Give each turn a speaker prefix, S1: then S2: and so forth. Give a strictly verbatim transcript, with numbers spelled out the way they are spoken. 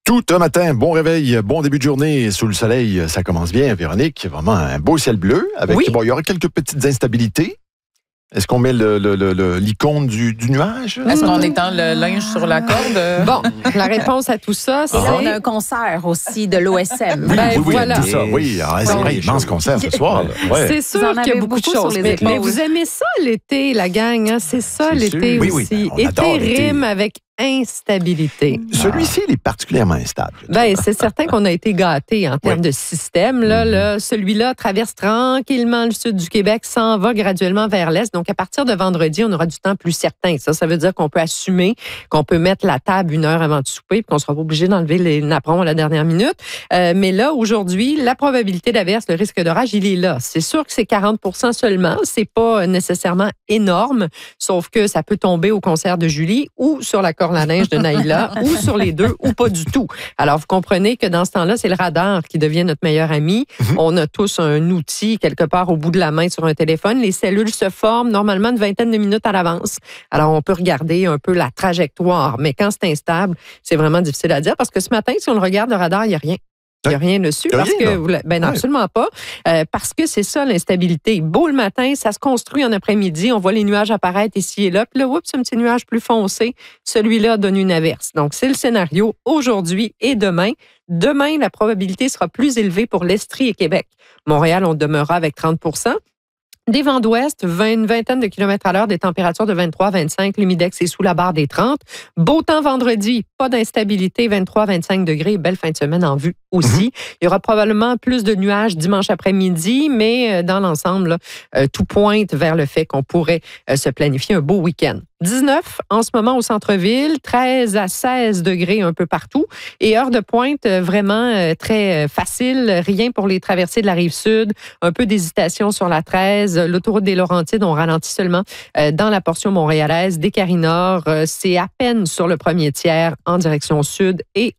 S1: Tout un matin, bon réveil, bon début de journée sous le soleil, ça commence bien, Véronique. Vraiment un beau ciel bleu. Avec,
S2: Oui.
S1: Bon, il y aura quelques petites instabilités. Est-ce qu'on met le, le, le, le- l'icône du, du nuage?
S2: Est-ce qu'on étend le linge sur la corde?
S3: Bon, la réponse à tout ça, c'est...
S4: Et là, on a un concert aussi de l'O S M.
S1: Oui,
S3: Ben,
S1: oui, oui,
S3: voilà.
S1: tout ça. Oui, alors, c'est
S3: Donc,
S1: vrai, immense concert ce soir. là. Ouais.
S3: C'est
S4: Vous
S3: sûr
S4: en
S3: qu'il y a
S4: avez
S3: beaucoup de
S4: beaucoup sur
S3: choses.
S4: les
S3: Mais,
S4: épaules.
S3: mais vous aimez ça l'été, la gang, hein? C'est ça
S1: C'est
S3: l'été
S1: sûr. Oui,
S3: aussi.
S1: oui, on
S3: Été
S1: adore l'été.
S3: rime avec instabilité.
S1: Celui-ci, il est particulièrement instable. je
S3: Ben,
S1: trouve.
S3: c'est certain qu'on a été gâtés en termes
S1: Oui.
S3: de système. Là,
S1: Mhm.
S3: là, celui-là traverse tranquillement le sud du Québec, s'en va graduellement vers l'est. Donc, à partir de vendredi, on aura du temps plus certain. Ça, ça veut dire qu'on peut assumer qu'on peut mettre la table une heure avant de souper, puis qu'on sera pas obligé d'enlever les napperons à la dernière minute. Euh, mais là, aujourd'hui, la probabilité d'averse, le risque d'orage, il est là. C'est sûr que c'est quarante pour cent seulement. C'est pas nécessairement énorme, sauf que ça peut tomber au concert de Julie ou sur la corde à neige de Naïla ou sur les deux ou pas du tout. Alors, vous comprenez que dans ce temps-là, c'est le radar qui devient notre meilleur ami.
S1: Mhm.
S3: On a tous un outil quelque part au bout de la main sur un téléphone. Les cellules se forment normalement une vingtaine de minutes à l'avance. Alors, on peut regarder un peu la trajectoire, mais quand c'est instable, c'est vraiment difficile à dire parce que ce matin, si on le regarde, le radar, il n'y a rien. Il n'y a rien dessus
S1: Il y a
S3: parce
S1: rien, là.
S3: que vous la- ben non,
S1: Ouais.
S3: absolument pas. Euh, parce que c'est ça l'instabilité. Beau le matin, ça se construit en après-midi, on voit les nuages apparaître ici et là, puis là, oups, un petit nuage plus foncé, celui-là donne une averse. Donc c'est le scénario aujourd'hui et demain. Demain, la probabilité sera plus élevée pour l'Estrie et Québec. Montréal, on demeurera avec trente pour cent. Des vents d'ouest, vingt, une vingtaine de kilomètres à l'heure, des températures de vingt-trois à vingt-cinq. L'humidex est sous la barre des trente. Beau temps vendredi, pas d'instabilité, vingt-trois à vingt-cinq degrés. Belle fin de semaine en vue aussi. Il y aura probablement plus de nuages dimanche après-midi, mais euh, dans l'ensemble, là, euh, tout pointe vers le fait qu'on pourrait euh, se planifier un beau week-end. dix-neuf en ce moment au centre-ville, treize à seize degrés un peu partout. Et heure de pointe euh, vraiment euh, très euh, facile, rien pour les traversées de la rive sud, un peu d'hésitation sur la treize. L'autoroute des Laurentides, on ralentit seulement euh, dans la portion montréalaise. Des Carinor, euh, c'est à peine sur le premier tiers en direction sud et